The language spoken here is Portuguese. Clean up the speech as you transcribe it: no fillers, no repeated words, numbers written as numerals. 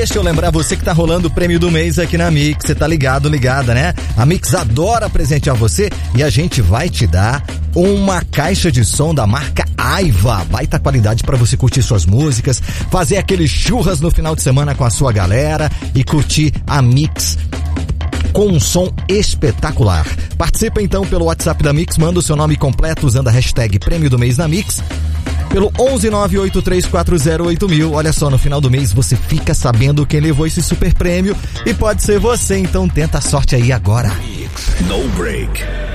deixa eu lembrar você que tá rolando o prêmio do mês aqui na Mix. Você tá ligado, ligada, né? A Mix adora presentear você e a gente vai te dar uma caixa de som da marca Aiva. Baita qualidade para você curtir suas músicas, fazer aqueles churras no final de semana com a sua galera e curtir a Mix com um som espetacular. Participa então pelo WhatsApp da Mix, manda o seu nome completo usando a hashtag Prêmio do Mês na Mix, pelo 11983408000. Olha só, no final do mês você fica sabendo quem levou esse super prêmio e pode ser você, então tenta a sorte aí agora. No break.